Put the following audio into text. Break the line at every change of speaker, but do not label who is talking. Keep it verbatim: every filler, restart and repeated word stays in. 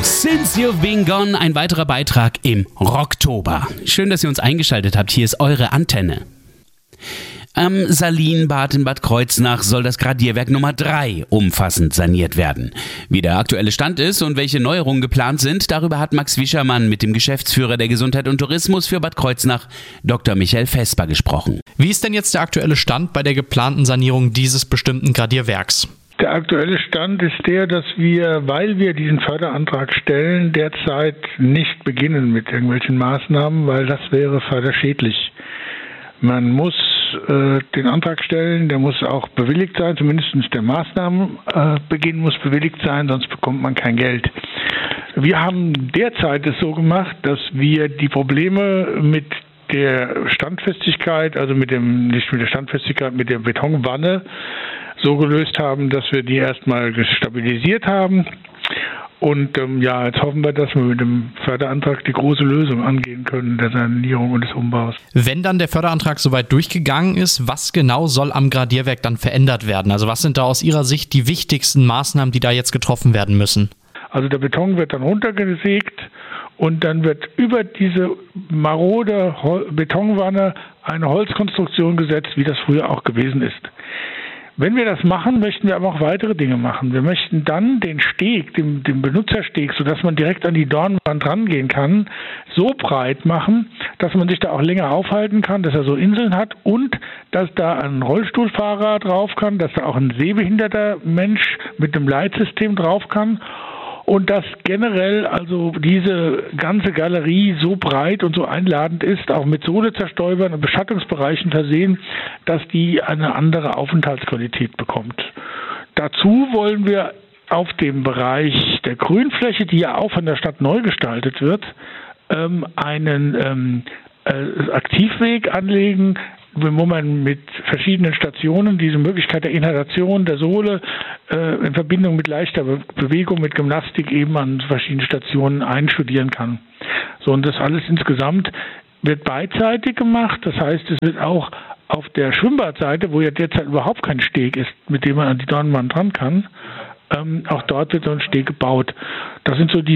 Since You've Been Gone, ein weiterer Beitrag im Rocktober. Schön, dass ihr uns eingeschaltet habt. Hier ist eure Antenne. Am Salinbad in Bad Kreuznach soll das Gradierwerk Nummer drei umfassend saniert werden. Wie der aktuelle Stand ist und welche Neuerungen geplant sind, darüber hat Max Wischermann mit dem Geschäftsführer der Gesundheit und Tourismus für Bad Kreuznach, Doktor Michael Vesper, gesprochen.
Wie ist denn jetzt der aktuelle Stand bei der geplanten Sanierung dieses bestimmten Gradierwerks?
Der aktuelle Stand ist der, dass wir, weil wir diesen Förderantrag stellen, derzeit nicht beginnen mit irgendwelchen Maßnahmen, weil das wäre förderschädlich. Man muss äh, den Antrag stellen, der muss auch bewilligt sein, zumindest der Maßnahmenbeginn äh, muss bewilligt sein, sonst bekommt man kein Geld. Wir haben derzeit es so gemacht, dass wir die Probleme mit der Standfestigkeit, also mit dem, nicht mit der Standfestigkeit, mit der Betonwanne so gelöst haben, dass wir die erstmal stabilisiert haben. Und ähm, ja, jetzt hoffen wir, dass wir mit dem Förderantrag die große Lösung angehen können, der Sanierung und des Umbaus.
Wenn dann der Förderantrag soweit durchgegangen ist, was genau soll am Gradierwerk dann verändert werden? Also was sind da aus Ihrer Sicht die wichtigsten Maßnahmen, die da jetzt getroffen werden müssen?
Also der Beton wird dann runtergesägt und dann wird über diese marode Hol- Betonwanne eine Holzkonstruktion gesetzt, wie das früher auch gewesen ist. Wenn wir das machen, möchten wir aber auch weitere Dinge machen. Wir möchten dann den Steg, den, den Benutzersteg, sodass man direkt an die Dornwand rangehen kann, so breit machen, dass man sich da auch länger aufhalten kann, dass er so Inseln hat und dass da ein Rollstuhlfahrer drauf kann, dass da auch ein sehbehinderter Mensch mit einem Leitsystem drauf kann. Und dass generell also diese ganze Galerie so breit und so einladend ist, auch mit Sohlezerstäubern und Beschattungsbereichen versehen, dass die eine andere Aufenthaltsqualität bekommt. Dazu wollen wir auf dem Bereich der Grünfläche, die ja auch von der Stadt neu gestaltet wird, ähm, einen ähm, äh, Aktivweg anlegen, wo man mit verschiedenen Stationen diese Möglichkeit der Inhalation der Sohle äh, in Verbindung mit leichter Be- Bewegung, mit Gymnastik eben an verschiedenen Stationen einstudieren kann. So, und das alles insgesamt wird beidseitig gemacht. Das heißt, es wird auch auf der Schwimmbadseite, wo ja derzeit überhaupt kein Steg ist, mit dem man an die Dornwand dran kann, ähm, auch dort wird so ein Steg gebaut. Das sind so die